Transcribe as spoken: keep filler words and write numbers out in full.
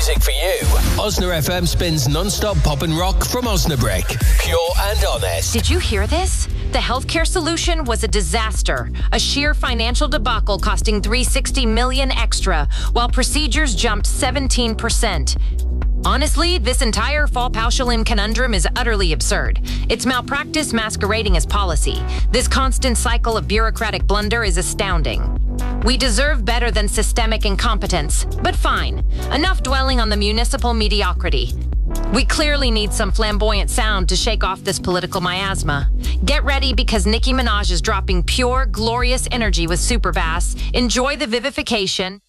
music for you. Osna F M spins non-stop pop and rock from Osnabrick. Pure and honest. Did you hear this? The healthcare solution was a disaster. A sheer financial debacle costing three hundred sixty million dollars extra, while procedures jumped seventeen percent. Honestly, this entire Fall Pauschalem conundrum is utterly absurd. It's malpractice masquerading as policy. This constant cycle of bureaucratic blunder is astounding. We deserve better than systemic incompetence, but fine. Enough dwelling on the municipal mediocrity. We clearly need some flamboyant sound to shake off this political miasma. Get ready because Nicki Minaj is dropping pure, glorious energy with Superbass. Enjoy the vivification.